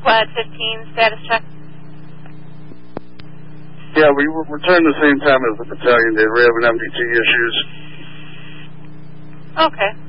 Squad 15, status check. Yeah, we returned the same time as the battalion did. We're having MDT issues. Okay.